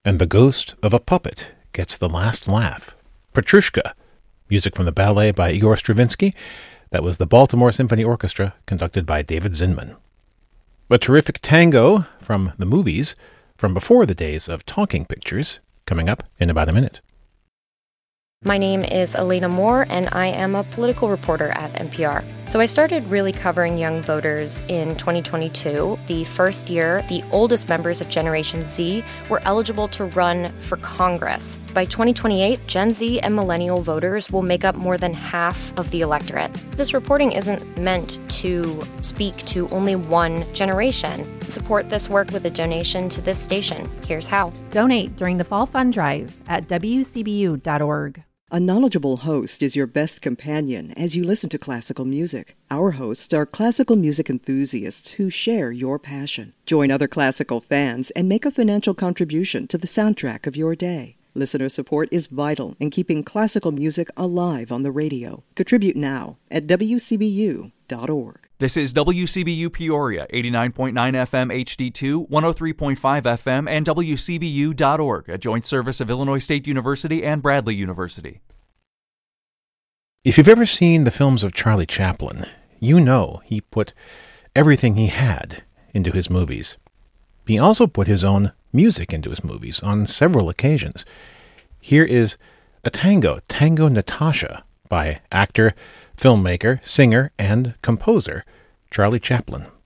And the ghost of a puppet gets the last laugh. Petrushka, music from the ballet by Igor Stravinsky. That was the Baltimore Symphony Orchestra, conducted by David Zinman. A terrific tango from the movies from before the days of talking pictures, coming up in about a minute. My name is Elena Moore, and I am a political reporter at NPR. So I started really covering young voters in 2022, the first year the oldest members of Generation Z were eligible to run for Congress. By 2028, Gen Z and millennial voters will make up more than half of the electorate. This reporting isn't meant to speak to only one generation. Support this work with a donation to this station. Here's how. Donate during the Fall Fund Drive at WCBU.org. A knowledgeable host is your best companion as you listen to classical music. Our hosts are classical music enthusiasts who share your passion. Join other classical fans and make a financial contribution to the soundtrack of your day. Listener support is vital in keeping classical music alive on the radio. Contribute now at WCBU.org. This is WCBU Peoria, 89.9 FM HD2, 103.5 FM, and WCBU.org, a joint service of Illinois State University and Bradley University. If you've ever seen the films of Charlie Chaplin, you know he put everything he had into his movies. He also put his own music into his movies on several occasions. Here is a tango, Tango Natasha, by actor, filmmaker, singer, and composer Charlie Chaplin.